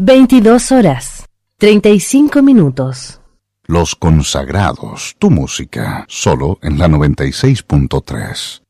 22 horas, 35 minutos. Los Consagrados, tu música, solo en la 96.3.